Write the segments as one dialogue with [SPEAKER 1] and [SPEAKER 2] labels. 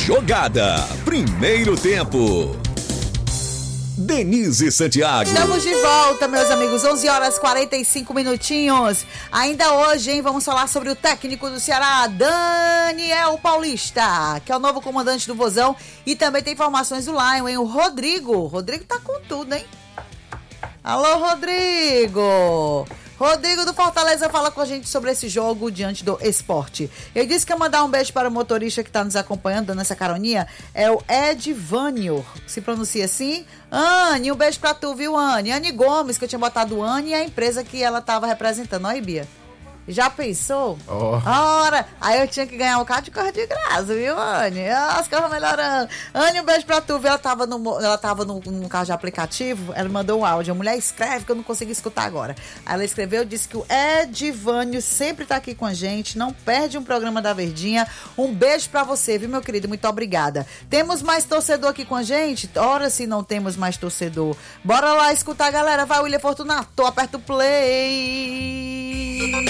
[SPEAKER 1] Jogada. Primeiro tempo. Denise Santiago.
[SPEAKER 2] Estamos de volta, meus amigos, 11 horas 45 minutinhos. Ainda hoje, hein, vamos falar sobre o técnico do Ceará, Daniel Paulista, que é o novo comandante do Vozão. E também tem informações do Lion, hein, o Rodrigo tá com tudo, hein? Alô, Rodrigo! Rodrigo do Fortaleza fala com a gente sobre esse jogo diante do Sport. Ele disse que ia mandar um beijo para o motorista que está nos acompanhando, dando essa caroninha. É o Edvânio, se pronuncia assim. Anne, um beijo pra tu, viu, Anne? Anne Gomes, que eu tinha botado Anne, e a empresa que ela estava representando. Olha aí, Bia. Já pensou? Ora, aí eu tinha que ganhar um carro de graça, viu, Anne? As coisas melhorando. Anne, um beijo pra tu, viu? Ela tava num carro de aplicativo, ela mandou um áudio. A mulher escreve que eu não consegui escutar agora. Aí ela escreveu, disse que o Edvânio sempre tá aqui com a gente, não perde um programa da Verdinha. Um beijo pra você, viu, meu querido? Muito obrigada. Temos mais torcedor aqui com a gente? Ora, se não temos mais torcedor. Bora lá escutar, galera. Vai, William Fortunato, aperta o play.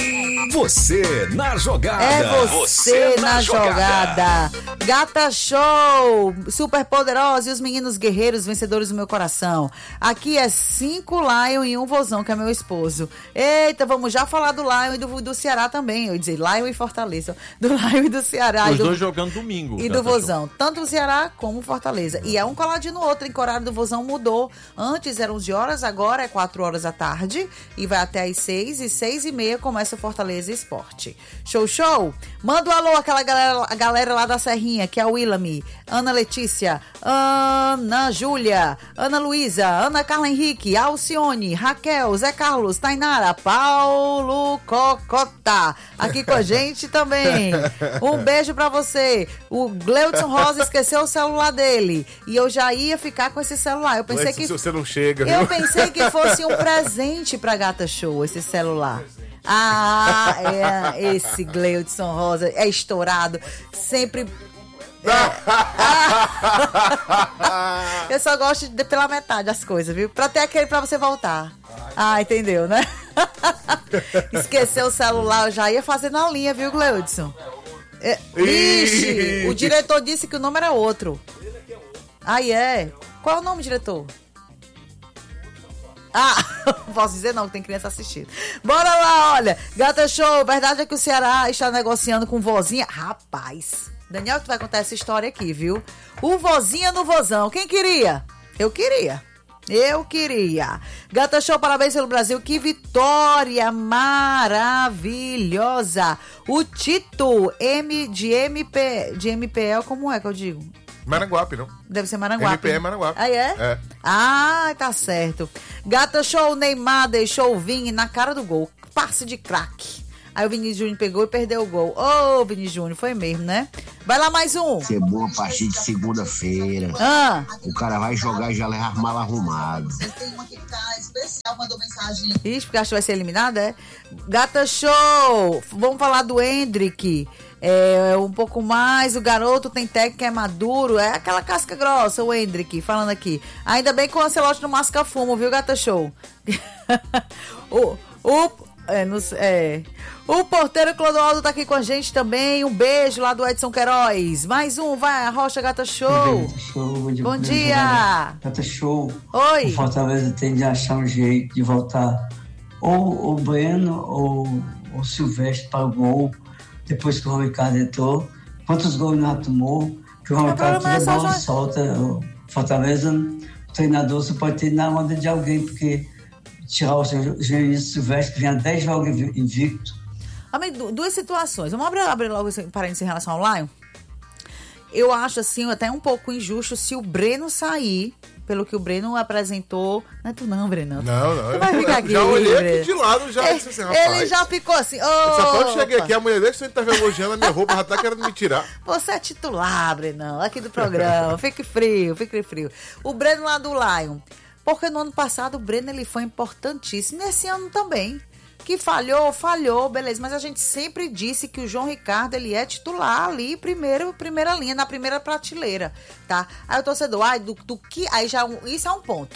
[SPEAKER 1] Você na jogada.
[SPEAKER 2] É você na jogada. Gata Show, super poderosa e os meninos guerreiros vencedores do meu coração. Aqui é 5 Lion e um Vozão, que é meu esposo. Eita, vamos já falar do Lion e do Ceará também. Eu ia dizer Lion e Fortaleza. Do Lion e do Ceará.
[SPEAKER 3] Os dois jogando domingo.
[SPEAKER 2] E do Vozão. Tanto o Ceará como o Fortaleza. E é um coladinho no outro, em que o horário do Vozão mudou. Antes eram 11 horas, agora é 4 horas da tarde. E vai até às 6 e 6h30 começa o Fortaleza Esporte. Show, show? Manda um alô àquela galera lá da Serrinha, que é o Willami, Ana Letícia, Ana Júlia, Ana Luísa, Ana Carla Henrique, Alcione, Raquel, Zé Carlos, Tainara, Paulo Cocota, aqui com a gente também. Um beijo pra você. O Gleudson Rosa esqueceu o celular dele e eu já ia ficar com esse celular. Eu pensei que
[SPEAKER 3] você não chega.
[SPEAKER 2] Eu pensei que fosse um presente pra Gata Show esse celular. Esse Gleudson Rosa é estourado, sempre. Eu só gosto de pela metade as coisas, viu? Pra ter aquele pra você voltar. Entendeu, né? Esqueceu o celular, eu já ia fazer na linha, viu, Gleudson? Vixe, o diretor disse que o nome era outro. Qual é o nome, diretor? Não posso dizer não, que tem criança assistindo. Bora lá, olha. Gata Show, verdade é que o Ceará está negociando com Vozinha. Rapaz, Daniel, tu vai contar essa história aqui, viu? O Vozinha no Vozão. Quem queria? Eu queria. Gata Show, parabéns pelo Brasil. Que vitória maravilhosa. O Tito, de MPL, como é que eu digo?
[SPEAKER 3] Maranguape, não?
[SPEAKER 2] Deve ser Maranguape.
[SPEAKER 3] MP é Maranguape.
[SPEAKER 2] É? Tá certo. Gata Show, Neymar deixou o Vini na cara do gol. Passe de craque. Aí o Vinícius Júnior pegou e perdeu o gol. Vinícius Júnior, foi mesmo, né? Vai lá mais um.
[SPEAKER 4] Ser boa a partir de segunda-feira. O cara vai jogar e já leva mal arrumado.
[SPEAKER 2] Tem uma que tá especial, mandou mensagem. Ixi, porque acho que vai ser eliminada, é? Gata Show, vamos falar do Hendrick. Um pouco mais, o garoto tem técnica, é maduro, é aquela casca grossa, o Hendrick, falando aqui. Ainda bem que o Ancelotti não masca fumo, viu, Gata Show? O porteiro Clodoaldo tá aqui com a gente também. Um beijo lá do Edson Queiroz. Mais um, vai, Rocha Gata Show. Bom dia.
[SPEAKER 5] Gata Show.
[SPEAKER 2] Oi.
[SPEAKER 5] O Fortaleza tem de achar um jeito de voltar ou o Bueno ou o Silvestre para o gol. Depois que o Ricardo entrou, quantos gols não tomou, que o Ricardo toda bola solta. O Fortaleza, o treinador só pode ter na onda de alguém, porque tirar o Juiz Silvestre, que vinha 10 jogos invicto.
[SPEAKER 2] Amigo, duas situações. Vamos abrir logo esse parênteses em relação ao Lion. Eu acho, assim, até um pouco injusto se o Breno sair, pelo que o Breno apresentou. Não é tu não, Breno.
[SPEAKER 3] Não.
[SPEAKER 2] Tu vai ficar aqui.
[SPEAKER 3] Já olhei aqui de lado, já disse assim, rapaz.
[SPEAKER 2] Ele já ficou assim.
[SPEAKER 3] Só eu cheguei aqui, a mulher dele, você tá elogiando a minha roupa, já tá querendo me tirar.
[SPEAKER 2] Você é titular, Breno, aqui do programa. Fique frio. O Breno lá do Lion. Porque no ano passado o Breno ele foi importantíssimo. Nesse ano também. Que falhou, beleza. Mas a gente sempre disse que o João Ricardo, ele é titular ali, primeira linha, na primeira prateleira, tá? Aí o torcedor, isso é um ponto.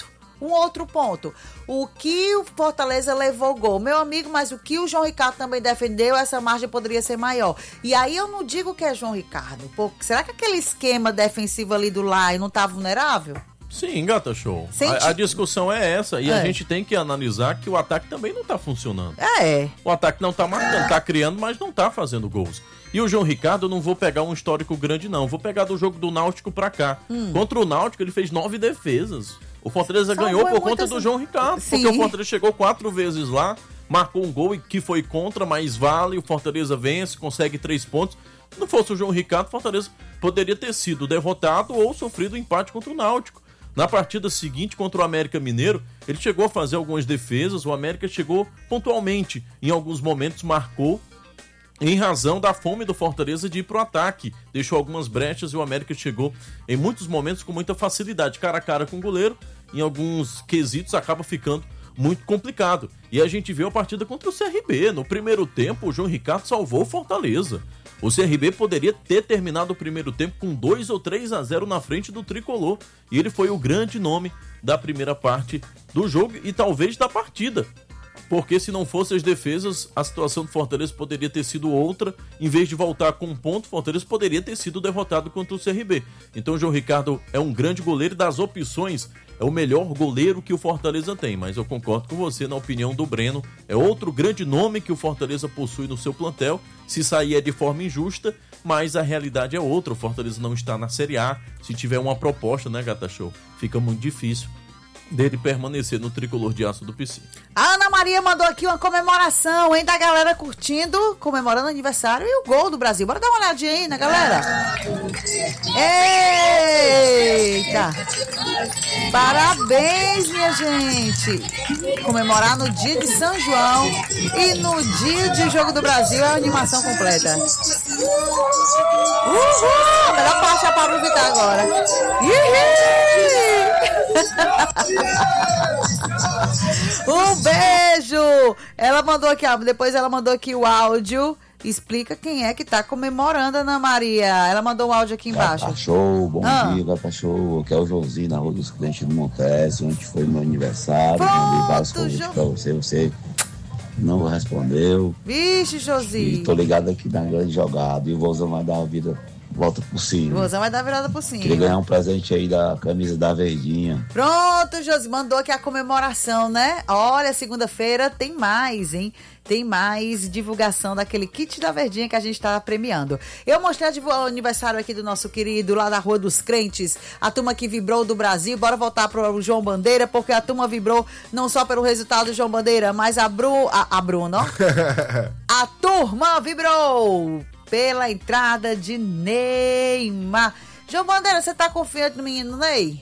[SPEAKER 2] Um outro ponto, o que o Fortaleza levou gol, meu amigo, mas o que o João Ricardo também defendeu, essa margem poderia ser maior. E aí eu não digo que é João Ricardo, porque será que aquele esquema defensivo ali do Lai não tá vulnerável?
[SPEAKER 6] Sim, Gata Show. A discussão é essa. E a gente tem que analisar que o ataque também não tá funcionando. O ataque não tá marcando, tá criando, mas não tá fazendo gols. E o João Ricardo, eu não vou pegar um histórico grande, não. Vou pegar do jogo do Náutico pra cá. Contra o Náutico, ele fez 9 defesas. O Fortaleza ganhou por conta do João Ricardo. Sim. Porque o Fortaleza chegou 4 vezes lá, marcou um gol que foi contra, mas vale. O Fortaleza vence, consegue 3 pontos. Se não fosse o João Ricardo, o Fortaleza poderia ter sido derrotado ou sofrido um empate contra o Náutico. Na partida seguinte, contra o América Mineiro, ele chegou a fazer algumas defesas, o América chegou pontualmente, em alguns momentos marcou, em razão da fome do Fortaleza de ir pro ataque. Deixou algumas brechas e o América chegou em muitos momentos com muita facilidade, cara a cara com o goleiro, em alguns quesitos acaba ficando muito complicado. E a gente viu a partida contra o CRB. No primeiro tempo, o João Ricardo salvou o Fortaleza. O CRB poderia ter terminado o primeiro tempo com 2 ou 3-0 na frente do Tricolor. E ele foi o grande nome da primeira parte do jogo e talvez da partida. Porque se não fossem as defesas, a situação do Fortaleza poderia ter sido outra. Em vez de voltar com um ponto, o Fortaleza poderia ter sido derrotado contra o CRB. Então o João Ricardo é um grande goleiro e das opções é o melhor goleiro que o Fortaleza tem. Mas eu concordo com você na opinião do Breno. É outro grande nome que o Fortaleza possui no seu plantel. Se sair é de forma injusta, mas a realidade é outra. O Fortaleza não está na Série A. Se tiver uma proposta, né, Gata Show? Fica muito difícil dele permanecer no Tricolor de Aço do PC.
[SPEAKER 2] A Ana Maria mandou aqui uma comemoração, hein, da galera curtindo, comemorando o aniversário e o gol do Brasil. Bora dar uma olhadinha aí na galera. Eita! Parabéns, minha gente! Comemorar no dia de São João e no dia de Jogo do Brasil é a animação completa. Uhul! Melhor parte é a Pablo Vittar agora. Um beijo! Ela mandou aqui, ó, depois ela mandou aqui o áudio. Explica quem é que tá comemorando, Ana Maria. Ela mandou um áudio aqui embaixo.
[SPEAKER 7] Gata Show, bom dia, Gata Show. Aqui é o Joãozinho, na Rua dos Clientes do Montes, onde foi meu aniversário. Mandei vários convites pra você não respondeu.
[SPEAKER 2] Vixe, Josi.
[SPEAKER 7] E tô ligado aqui na grande jogada. E o Vozão vai dar a vida, volta por cima.
[SPEAKER 2] O Vozão vai dar a virada por cima.
[SPEAKER 7] Queria ganhar um presente aí da camisa da Verdinha.
[SPEAKER 2] Pronto, Josi, mandou aqui a comemoração, né? Olha, segunda-feira tem mais, hein? Tem mais divulgação daquele kit da Verdinha que a gente tá premiando. Eu mostrei o aniversário aqui do nosso querido lá da Rua dos Crentes, a turma que vibrou do Brasil. Bora voltar pro João Bandeira, porque a turma vibrou não só pelo resultado do João Bandeira, mas a Bruno, a turma vibrou pela entrada de Neymar. João Bandeira, você tá confiante no menino Ney?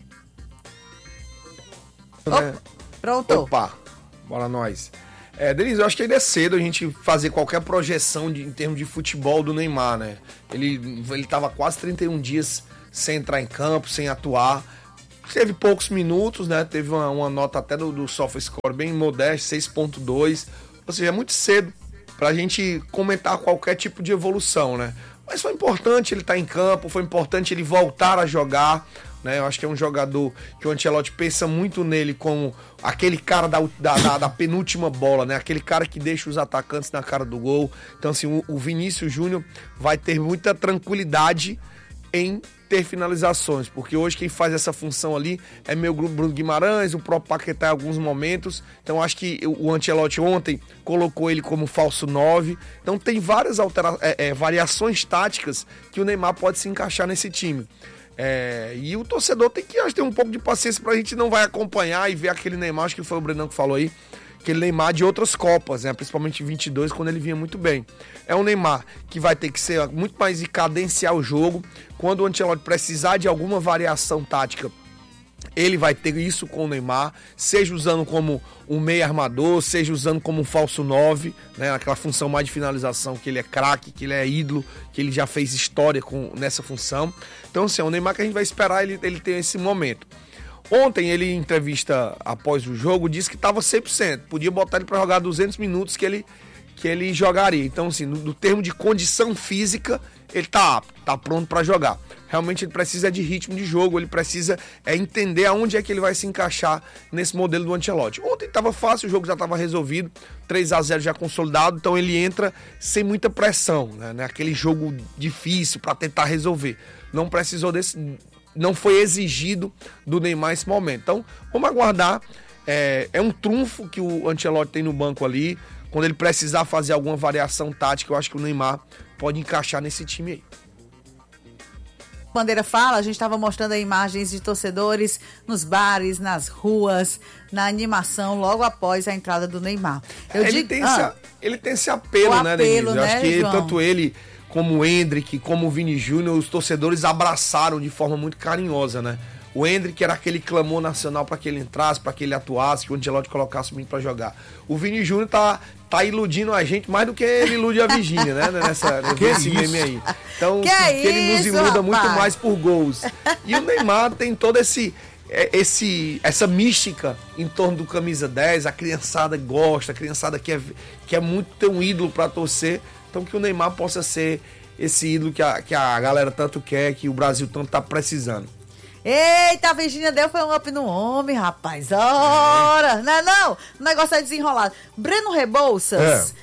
[SPEAKER 2] Pronto.
[SPEAKER 8] Opa, bora nós. Denise, eu acho que ainda é cedo a gente fazer qualquer projeção em termos de futebol do Neymar, né? Ele tava quase 31 dias sem entrar em campo, sem atuar. Teve poucos minutos, né? Teve uma nota até do SofaScore bem modesta, 6.2. Ou seja, é muito cedo pra gente comentar qualquer tipo de evolução, né? Mas foi importante ele estar em campo, foi importante ele voltar a jogar, né? Eu acho que é um jogador que o Ancelotti pensa muito nele como aquele cara da penúltima bola, né? Aquele cara que deixa os atacantes na cara do gol. Então, assim, o Vinícius Júnior vai ter muita tranquilidade em ter finalizações, porque hoje quem faz essa função ali é meu grupo Bruno Guimarães, o próprio Paquetá em alguns momentos. Então acho que o Ancelotti ontem colocou ele como falso 9. Então tem várias variações táticas que o Neymar pode se encaixar nesse time. E o torcedor tem que ter um pouco de paciência pra gente não vai acompanhar e ver aquele Neymar, acho que foi o Brenão que falou aí, aquele Neymar de outras Copas, né? Principalmente 22, quando ele vinha muito bem. É um Neymar que vai ter que ser muito mais de cadenciar o jogo. Quando o Ancelotti precisar de alguma variação tática, ele vai ter isso com o Neymar, seja usando como um meio armador, seja usando como um falso 9, né? Aquela função mais de finalização, que ele é craque, que ele é ídolo, que ele já fez história nessa função. Então, assim, é um Neymar que a gente vai esperar ele ter esse momento. Ontem ele, em entrevista após o jogo, disse que estava 100%. Podia botar ele para jogar 200 minutos que que ele jogaria. Então, assim, no termo de condição física, ele tá apto, tá pronto para jogar. Realmente ele precisa de ritmo de jogo, ele precisa entender aonde é que ele vai se encaixar nesse modelo do Ancelotti. Ontem estava fácil, o jogo já estava resolvido, 3-0 já consolidado, então ele entra sem muita pressão, né? Aquele jogo difícil para tentar resolver. Não precisou desse, não foi exigido do Neymar esse momento. Então, vamos aguardar. É um trunfo que o Ancelotti tem no banco ali. Quando ele precisar fazer alguma variação tática, eu acho que o Neymar pode encaixar nesse time aí.
[SPEAKER 2] Bandeira fala, a gente estava mostrando aí imagens de torcedores nos bares, nas ruas, na animação, logo após a entrada do Neymar.
[SPEAKER 8] Ele tem esse apelo, né, Denise? Eu acho que tanto ele como o Endrick, como o Vini Júnior, os torcedores abraçaram de forma muito carinhosa, né? O Endrick era aquele clamor nacional para que ele entrasse, para que ele atuasse, que o Ancelotti colocasse o menino para jogar. O Vini Júnior tá iludindo a gente mais do que ele ilude a Virgínia, né? Nesse meme aí. Então, ele nos iluda muito mais por gols. E o Neymar tem toda essa mística em torno do camisa 10, a criançada gosta, a criançada quer muito ter um ídolo para torcer. Então, que o Neymar possa ser esse ídolo que a galera tanto quer, que o Brasil tanto tá precisando.
[SPEAKER 2] Eita, a Virgínia deu foi um up no homem, rapaz. Ora, não, o negócio é desenrolado. Breno Rebouças,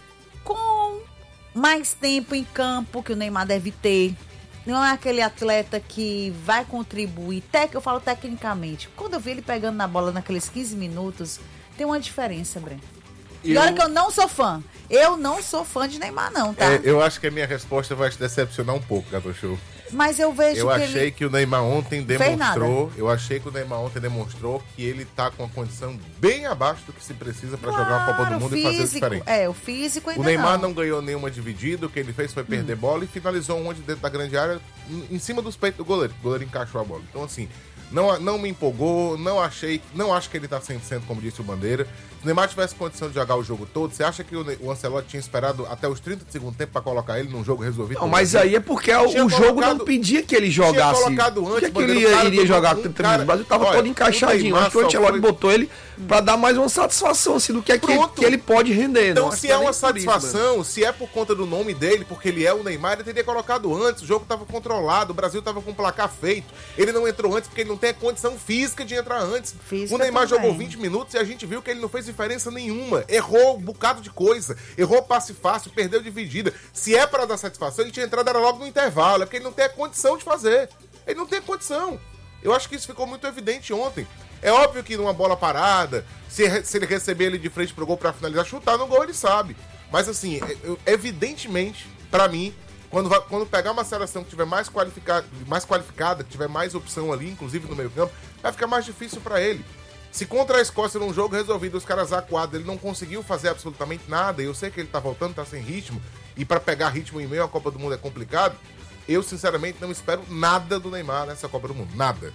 [SPEAKER 2] com mais tempo em campo que o Neymar deve ter, não é aquele atleta que vai contribuir, eu falo tecnicamente. Quando eu vi ele pegando na bola naqueles 15 minutos, tem uma diferença, Breno. E olha que eu não sou fã. Eu não sou fã de Neymar, não, tá?
[SPEAKER 3] Eu acho que a minha resposta vai te decepcionar um pouco, Gato Show.
[SPEAKER 2] Mas eu vejo
[SPEAKER 3] eu achei que o Neymar ontem demonstrou. Eu achei que o Neymar ontem demonstrou que ele tá com uma condição bem abaixo do que se precisa para jogar uma Copa do Mundo
[SPEAKER 2] físico,
[SPEAKER 3] e fazer diferente.
[SPEAKER 2] O físico ainda
[SPEAKER 3] não. O Neymar não ganhou nenhuma dividida, o que ele fez foi perder bola e finalizou onde dentro da grande área, em cima dos peitos do goleiro. O goleiro encaixou a bola. Então, assim, não me empolgou, não acho que ele tá 100%, como disse o Bandeira. Se o Neymar tivesse condição de jogar o jogo todo, você acha que o Ancelotti tinha esperado até os 30 de segundo tempo pra colocar ele num jogo resolvido?
[SPEAKER 8] Não, mas aí é porque o jogo não pedia que ele jogasse. Por que ele iria jogar com 30 minutos? O Brasil tava todo encaixadinho. Acho que o Ancelotti botou ele pra dar mais uma satisfação, assim, do que ele pode render.
[SPEAKER 3] Então, se é uma satisfação, se é por conta do nome dele, porque ele é o Neymar, ele teria colocado antes. O jogo tava controlado, o Brasil tava com o placar feito. Ele não entrou antes porque ele não tem a condição física de entrar antes. O Neymar jogou 20 minutos e a gente viu que ele não fez diferença nenhuma. Errou um bocado de coisa. Errou passe fácil, perdeu dividida. Se é para dar satisfação, ele tinha entrado era logo no intervalo. É porque ele não tem a condição de fazer. Ele não tem a condição. Eu acho que isso ficou muito evidente ontem. É óbvio que numa bola parada, se ele receber ele de frente pro gol pra finalizar, chutar no gol, ele sabe. Mas assim, evidentemente, pra mim, quando pegar uma seleção que tiver mais qualificada, que tiver mais opção ali, inclusive no meio campo, vai ficar mais difícil pra ele. Se contra a Escócia num jogo resolvido, os caras acuados, ele não conseguiu fazer absolutamente nada, eu sei que ele tá voltando, tá sem ritmo, e pra pegar ritmo em meio à Copa do Mundo é complicado, eu sinceramente não espero nada do Neymar nessa Copa do Mundo, nada.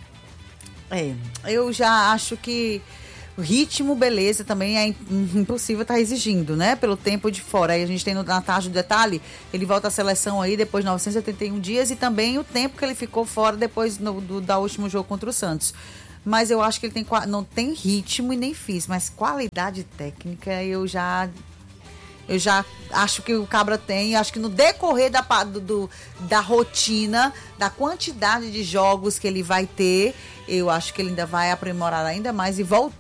[SPEAKER 2] Eu já acho que o ritmo, beleza, também é impossível estar exigindo, né? Pelo tempo de fora. Aí a gente tem na tarde do detalhe, ele volta à seleção aí depois de 971 dias e também o tempo que ele ficou fora depois da último jogo contra o Santos. Mas eu acho que ele não tem ritmo e nem físico, mas qualidade técnica eu já acho que o Cabra tem. Acho que no decorrer da rotina, da quantidade de jogos que ele vai ter, eu acho que ele ainda vai aprimorar ainda mais e voltar